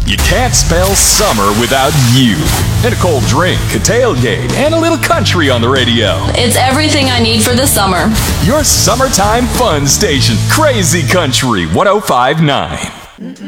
You can't spell summer without you. And a cold drink, a tailgate, and a little country on the radio. It's everything I need for the summer. Your summertime fun station, Crazy Country 105.9.